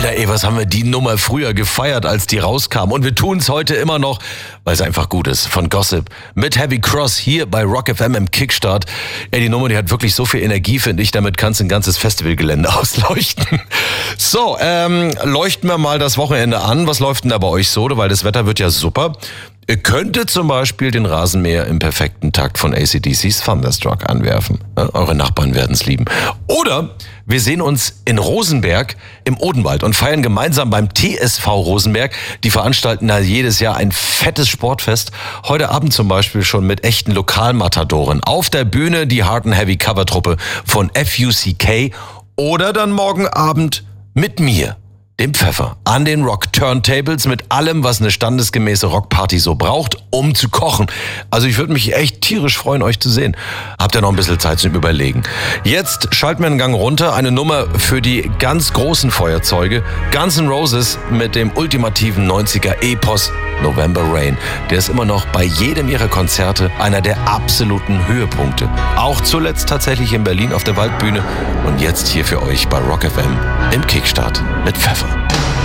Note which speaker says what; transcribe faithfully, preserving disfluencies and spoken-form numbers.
Speaker 1: Alter, ey, was haben wir die Nummer früher gefeiert, als die rauskam. Und wir tun es heute immer noch, weil es einfach gut ist. Von Gossip mit Heavy Cross hier bei Rock F M im Kickstart. Ey, die Nummer, die hat wirklich so viel Energie, finde ich. Damit kannst du ein ganzes Festivalgelände ausleuchten. So, ähm, leuchten wir mal das Wochenende an. Was läuft denn da bei euch so? Weil das Wetter wird ja super. Ihr könntet zum Beispiel den Rasenmäher im perfekten Takt von A C D C's Thunderstruck anwerfen. Ja, eure Nachbarn werden es lieben. Oder wir sehen uns in Rosenberg im Odenwald und feiern gemeinsam beim T S V Rosenberg. Die veranstalten da jedes Jahr ein fettes Sportfest. Heute Abend zum Beispiel schon mit echten Lokalmatadoren. Auf der Bühne die Hard and Heavy Covertruppe von F U C K. Oder dann morgen Abend mit mir, dem Pfeffer, an den Rock-Turntables mit allem, was eine standesgemäße Rockparty so braucht, um zu kochen. Also ich würde mich echt tierisch freuen, euch zu sehen. Habt ihr noch ein bisschen Zeit zum Überlegen. Jetzt schalten wir einen Gang runter. Eine Nummer für die ganz großen Feuerzeuge. Guns N' Roses mit dem ultimativen neunziger-Epos November Rain. Der ist immer noch bei jedem ihrer Konzerte einer der absoluten Höhepunkte. Auch zuletzt tatsächlich in Berlin auf der Waldbühne. Und jetzt hier für euch bei Rock F M im Kickstart mit Pfeffer.